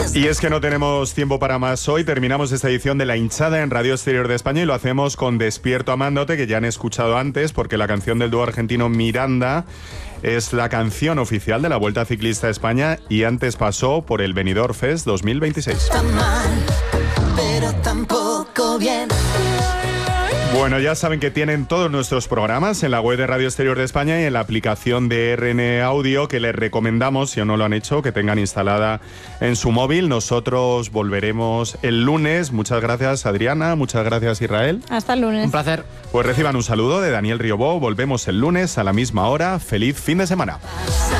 Y es que no tenemos tiempo para más hoy. Terminamos esta edición de La Hinchada en Radio Exterior de España y lo hacemos con Despierto Amándote, que ya han escuchado antes, porque la canción del dúo argentino Miranda es la canción oficial de la Vuelta Ciclista a España y antes pasó por el Benidorm Fest 2026. Está mal, pero tampoco bien. Bueno, ya saben que tienen todos nuestros programas en la web de Radio Exterior de España y en la aplicación de RN Audio, que les recomendamos, si aún no lo han hecho, que tengan instalada en su móvil. Nosotros volveremos el lunes. Muchas gracias, Adriana. Muchas gracias, Israel. Hasta el lunes. Un placer. Pues reciban un saludo de Daniel Riobó. Volvemos el lunes a la misma hora. Feliz fin de semana.